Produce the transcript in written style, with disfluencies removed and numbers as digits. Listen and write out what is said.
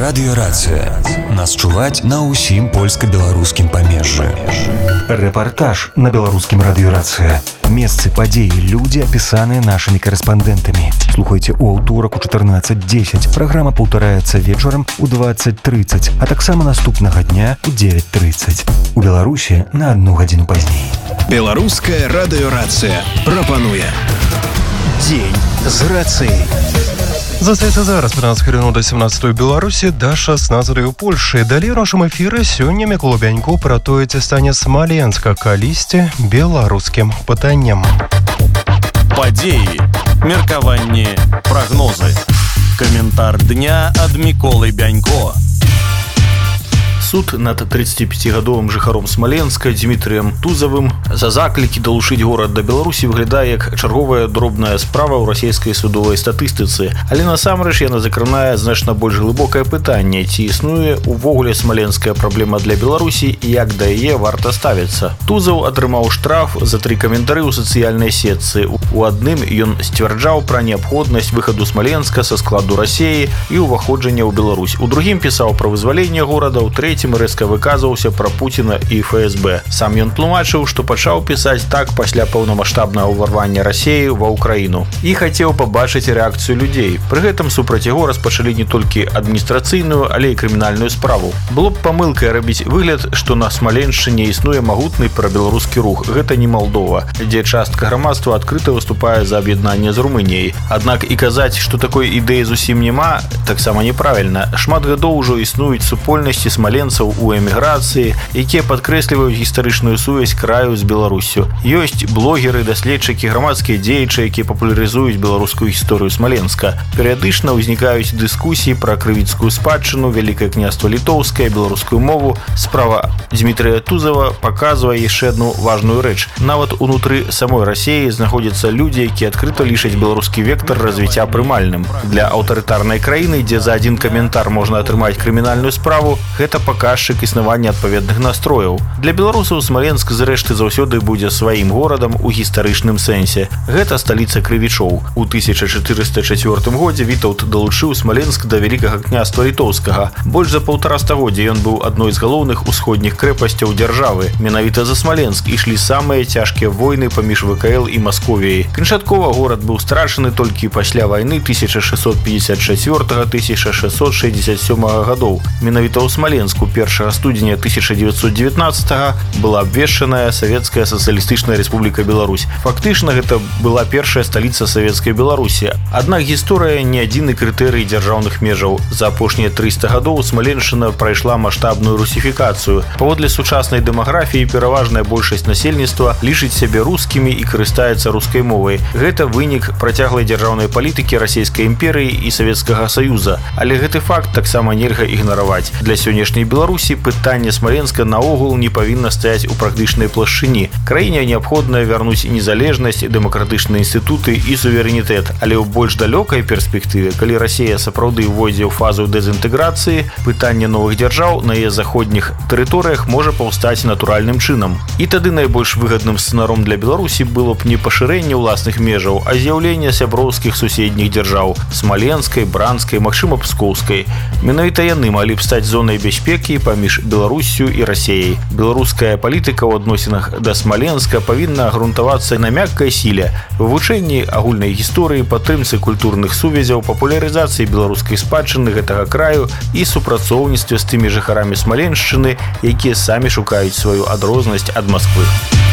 Радыёрацыя. Нас чуваць на ўсім польска-беларускім памежжы. Рэпартаж на беларускім радыёрацыя. Месцы, падзеі, людзі, апісаныя нашымі корэспандэнтамі. Слухайце ў аўторак у 14:10. Праграма паўтараецца вечарам у 20:30, а таксама наступнага дня у 9:30. У Беларусі на 1 гадзіну пазней. Беларуская радыёрацыя прапануе Дзень з рацыяй. Застаецца зараз 15 хвілін да 17 у Беларусі, да 16 у Польшы. Далей у нашым эфіры сёння Мікола Бянько пра тое, ці стане Смаленска калісьці беларускім пытаннем. Падзеі, меркаванні, прагнозы. Каментар дня ад Міколы Бянько. Суд над 35-гадовым жыхаром Смаленска Дмітрыем Тузавым за заклікі далучыць горад да Беларусі выглядае як чарговая дробная справа ў расійскай судовай статыстыцы. Але насамрэч яна закранае значна больш глыбокае пытанне, ці існуе увогуле смаленская праблема для Беларусі і як да яе варта ставіцца. Тузаў атрымаў штраф за 3 каментары ў сацыяльнай сетцы. У адным ён сцвярджаў пра неабходнасць выхаду Смаленска са складу Расіі і ўваходжання ў Беларусь. У другім пісаў пра вызваленне горада, у трэцім рэзка выказваўся пра Пуціна і ФСБ. Сам ён тлумачыў, што пачаў пісаць так пасля паўнамаштабнага ўварвання Расіі ва ўкраіну і хацеў пабачыць рэакцыю людзей. Пры гэтым супраць яго распачалі не толькі адміністрацыйную, але і крымінальную справу. Было б памылкай рабіць выгляд, што на Смаленшчыне існуе магутны прабеларускі рух. Гэта не Малдова, дзе частка грамадства адкрыта выступае за аб'яднанне з Румыніяй. Аднак і казаць, што такой ідэі зусім няма, таксама неправільна. Шмат гадоў ужо існуюць супольнасці смаленцаў у эміграцыі, якія падкрэсліваюць гістарычную сувязь краю з Беларуссю. Ёсць блогеры, даследчыкі, грамадскія дзеячы, якія папулярызуюць беларускую гісторыю Смаленска. Перыядычна ўзнікаюць дыскусіі пра крывіцкую спадчыну, Вялікае княства літоўскае, беларускую мову. Справа Дмітрыя Тузава паказвае яшчэ адну важную рэч. Нават унутры самой Расіі знаходзяцца людзі, якія адкрыта лічаць беларускі вектар развіцця прымальным. Для аўтарытарнай краіны, дзе за адзін каментар можна атрымаць крымінальную справу, гэта паказчык існавання адпаведных настрояў. Для беларусаў Смаленск зрэшты заўсёды будзе сваім горадам у гістарычным сэнсе. Гэта сталіца крывічоў. У 1404 годзе Вітаўт далучыў Смаленск да Вялікага княства літоўскага. Больш за 1,5 стагоддзя ён быў адной з галоўных усходніх крэпасцяў дзяржавы. Менавіта за Смаленск ішлі самыя цяжкія войны паміж ВКЛ і Масковіяй. Канчаткова горад быў страчаны толькі пасля вайны 1654-1667 гадоў. Менавіта ў Смаленску 1 студзеня 1919 была абвешчаная Савецкая сацыялістычная рэспубліка Беларусь. Фактычна гэта была першая сталіца савецкай Беларусі. Аднак гісторыя не адзіны крытэрый дзяржаўных межаў. За апошнія 300 гадоў Смаленшчына прайшла маштабную русіфікацыю. Паводле сучаснай дэмаграфіі пераважная большасць насельніцтва лічыць сябе рускімі і карыстаецца рускай мовай. Гэта вынік працяглай дзяржаўнай палітыкі Расійскай імперыі і Савецкага Саюза. Але гэты факт таксама нельга ігнараваць. Для сённяшняй Беларусі пытанне Смаленска наогул не павінна стаяць у практычнай плашчыні. Краіне неабходна вярнуць незалежнасць, дэмакратычныя інстытуты і суверэнітэт. Але ў больш далёкай перспектыве, калі Расія сапраўды ўвойдзе ў фазу дэзінтэграцыі, пытанне новых дзяржаў на яе заходніх тэрыторыях можа паўстаць натуральным чынам. І тады найбольш выгадным сцэнаром для Беларусі было б не пашырэнне ўласных межаў, а з'яўленне сяброўскіх суседніх дзяржаў – Смаленскай, Бранскай, магчыма, Пскоўскай. Менавіта яны малі б стаць зонай бяспекі паміж Беларуссю і Расіяй. Беларуская палітыка ў адносінах да Смаленска павінна грунтавацца на мяккай сіле, вывучэнні агульнай гісторыі, падтрымцы культурных сувязяў, папулярызацыі беларускай спадчыны гэтага краю і супрацоўніцтве з тымі жыхарамі Смаленшчыны, якія самі шукаюць сваю адрознасць ад Масквы.